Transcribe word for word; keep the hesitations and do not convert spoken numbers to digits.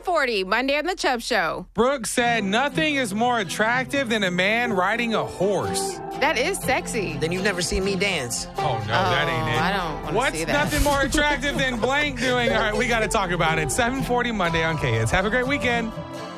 forty, Monday on The Chubb Show. Brooke said nothing is more attractive than a man riding a horse. That is sexy. Then you've never seen me dance. Oh, no, that ain't it. I don't want to What's see that. nothing more attractive than blank doing? All right, we got to talk about it. seven forty Monday on K Hits. Have a great weekend.